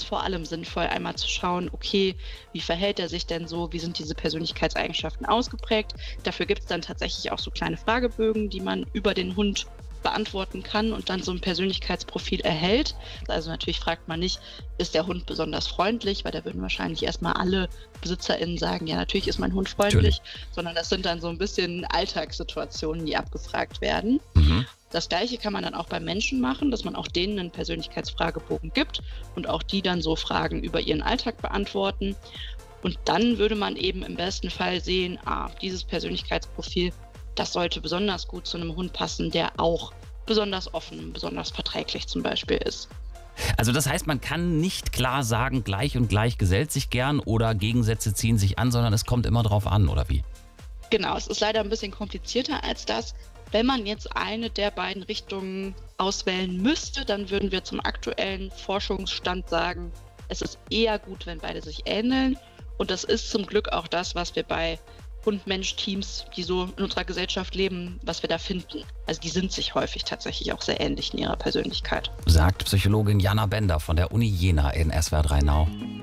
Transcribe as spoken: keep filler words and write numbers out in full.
vor allem sinnvoll, einmal zu schauen, okay, wie verhält er sich denn so, wie sind diese Persönlichkeitseigenschaften ausgeprägt. Dafür gibt es dann tatsächlich auch so kleine Fragebögen, die man über den Hund beantworten kann und dann so ein Persönlichkeitsprofil erhält. Also natürlich fragt man nicht, ist der Hund besonders freundlich, weil da würden wahrscheinlich erstmal alle BesitzerInnen sagen, ja, natürlich ist mein Hund freundlich, Natürlich. sondern das sind dann so ein bisschen Alltagssituationen, die abgefragt werden. Mhm. Das Gleiche kann man dann auch bei Menschen machen, dass man auch denen einen Persönlichkeitsfragebogen gibt und auch die dann so Fragen über ihren Alltag beantworten. Und dann würde man eben im besten Fall sehen, ah, dieses Persönlichkeitsprofil, das sollte besonders gut zu einem Hund passen, der auch besonders offen, besonders verträglich zum Beispiel ist. Also das heißt, man kann nicht klar sagen, gleich und gleich gesellt sich gern oder Gegensätze ziehen sich an, sondern es kommt immer drauf an, oder wie? Genau, es ist leider ein bisschen komplizierter als das. Wenn man jetzt eine der beiden Richtungen auswählen müsste, dann würden wir zum aktuellen Forschungsstand sagen, es ist eher gut, wenn beide sich ähneln. Und das ist zum Glück auch das, was wir bei Hund-Mensch-Teams, die so in unserer Gesellschaft leben, was wir da finden. Also die sind sich häufig tatsächlich auch sehr ähnlich in ihrer Persönlichkeit. Sagt Psychologin Jana Bender von der Uni Jena in S W R drei Now.